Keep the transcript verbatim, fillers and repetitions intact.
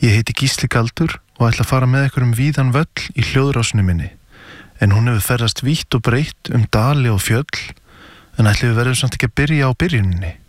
Ég heiti Gísli Galdur og ætla að fara með ykkur um víðan völl í hljóðrásinni minni, en hún hefur ferðast vítt og breitt um dali og fjöll, en ætli við verðum samt ekki að byrja á byrjuninni.